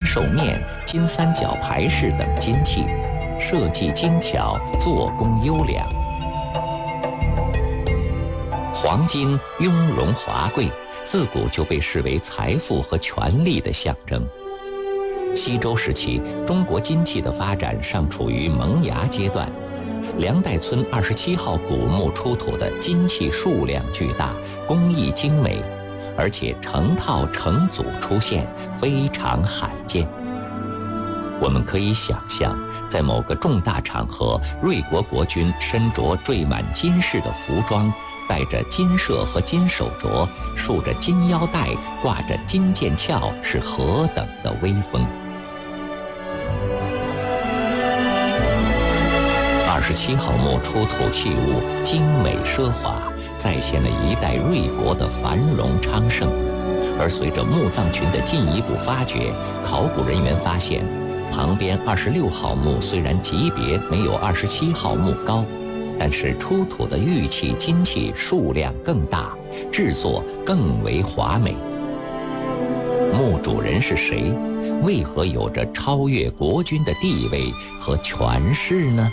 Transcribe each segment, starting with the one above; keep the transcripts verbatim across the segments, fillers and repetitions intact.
兽面、金三角牌饰等金器，设计精巧，做工优良。黄金雍容华贵，自古就被视为财富和权力的象征。西周时期，中国金器的发展尚处于萌芽阶段。梁代村二十七号古墓出土的金器数量巨大，工艺精美，而且成套成组出现，非常罕见。我们可以想象，在某个重大场合，瑞国国君身着缀满金饰的服装，戴着金舍和金手镯，束着金腰带，挂着金剑鞘，是何等的威风。二十七号墓出土器物精美奢华，再现了一代瑞国的繁荣昌盛。而随着墓葬群的进一步发掘，考古人员发现，旁边二十六号墓虽然级别没有二十七号墓高，但是出土的玉器金器数量更大，制作更为华美。墓主人是谁？为何有着超越国君的地位和权势呢？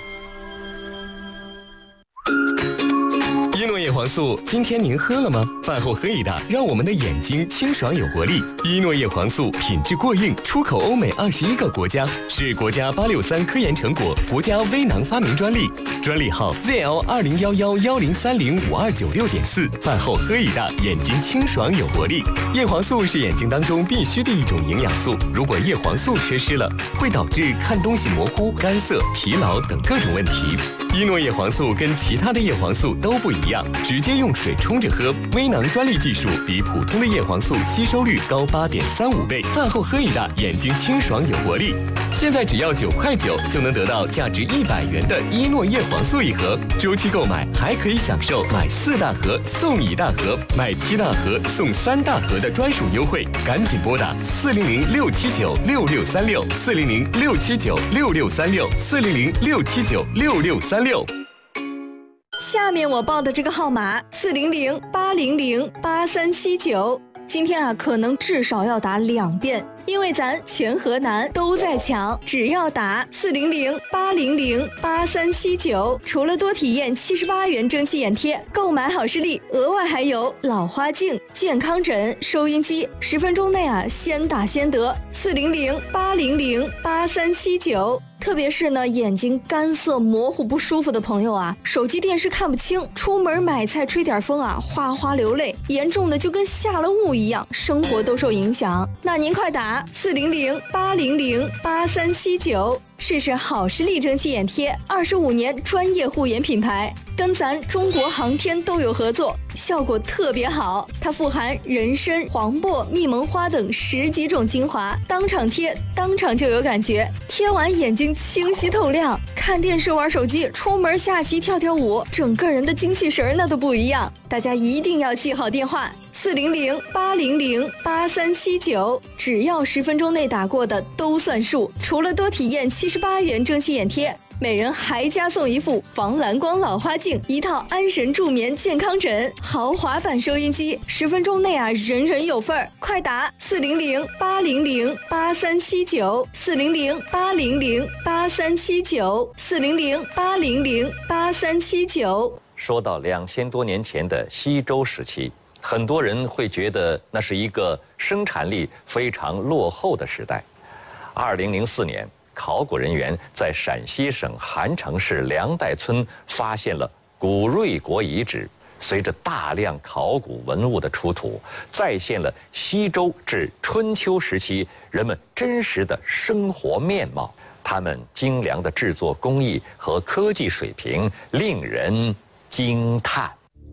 伊诺叶黄素，今天您喝了吗？饭后喝一大，让我们的眼睛清爽有活力。伊诺叶黄素品质过硬，出口欧美二十一个国家，是国家八六三科研成果，国家微囊发明专利，专利号 Z L 二零一一一零三零五二九六点四。饭后喝一大，眼睛清爽有活力。叶黄素是眼睛当中必须的一种营养素，如果叶黄素缺失了，会导致看东西模糊、干涩、疲劳等各种问题。伊诺叶黄素跟其他的叶黄素都不一样，直接用水冲着喝，微囊专利技术比普通的叶黄素吸收率高八点三五倍。饭后喝一大，眼睛清爽有活力。现在只要九块九就能得到价值一百元的伊诺叶黄素一盒，周期购买还可以享受买四大盒送一大盒，买七大盒送三大盒的专属优惠。赶紧拨打四零零六七九六六三六四零零六七九六六三六四零零六七九六六三六。 下面我报的这个号码四零零八零零八三七九，今天啊可能至少要打两遍，因为咱全河南都在抢，只要打四零零八零零八三七九，除了多体验七十八元蒸汽眼贴，购买好视力，额外还有老花镜、健康枕、收音机，十分钟内啊先打先得。四零零八零零八三七九。特别是呢，眼睛干涩模糊不舒服的朋友啊，手机电视看不清，出门买菜吹点风啊，哗哗流泪，严重的就跟下了雾一样，生活都受影响。那您快打四零零八零零八三七九，试试好视力蒸汽眼贴，二十五年专业护眼品牌，跟咱中国航天都有合作，效果特别好。它富含人参、黄柏、蜜蒙花等十几种精华，当场贴，当场就有感觉，贴完眼睛清晰透亮，看电视玩手机，出门下棋跳跳舞，整个人的精气神那都不一样。大家一定要记好电话四零零八零零八三七九，只要十分钟内打过的都算数。除了多体验七十八元蒸汽眼贴，每人还加送一副防蓝光老花镜，一套安神助眠健康枕，豪华版收音机，十分钟内啊人人有份儿。快打四零零八零零八三七九，四零零八零零八三七九，四零零八零零八三七九。 说到两千多年前的西周时期，很多人会觉得那是一个生产力非常落后的时代。二零零四年，考古人员在陕西省韩城市梁代村发现了古瑞国遗址。随着大量考古文物的出土，再现了西周至春秋时期人们真实的生活面貌。他们精良的制作工艺和科技水平令人惊叹。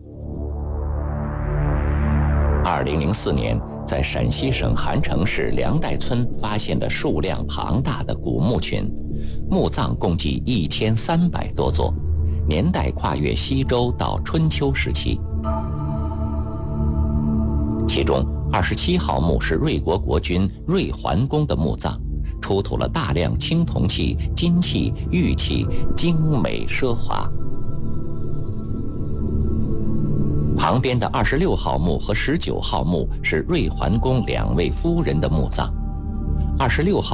二零零四年，在陕西省韩城市梁代村发现的数量庞大的古墓群，墓葬共计一千三百多座，年代跨越西周到春秋时期。其中二十七号墓是瑞国国君瑞桓公的墓葬，出土了大量青铜器、金器、玉器，精美奢华。旁边的二十六号墓和十九号墓是瑞桓公两位夫人的墓葬。二十六号